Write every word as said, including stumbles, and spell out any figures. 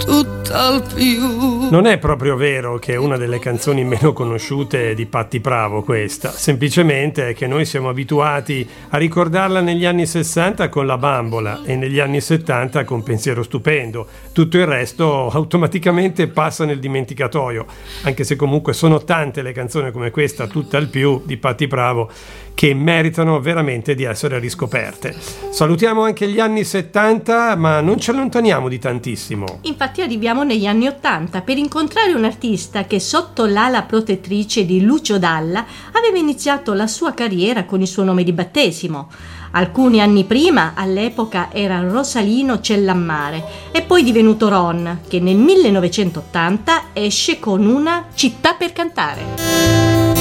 tutt'al più. Non è proprio vero che è una delle canzoni meno conosciute di Patti Pravo questa, semplicemente è che noi siamo abituati a ricordarla negli anni sessanta con La Bambola e negli anni settanta con Pensiero stupendo. Tutto il resto automaticamente passa nel dimenticatoio, anche se comunque sono tante le canzoni come questa, tutt'al più, di Patti Pravo, che meritano veramente di essere riscoperte. Salutiamo anche gli anni settanta, ma non ci allontaniamo di tantissimo. Infatti arriviamo negli anni ottanta per incontrare un artista che sotto l'ala protettrice di Lucio Dalla aveva iniziato la sua carriera con il suo nome di battesimo. Alcuni anni prima, all'epoca, era Rosalino Cellammare e poi divenuto Ron, che nel millenovecentottanta esce con Una città per cantare.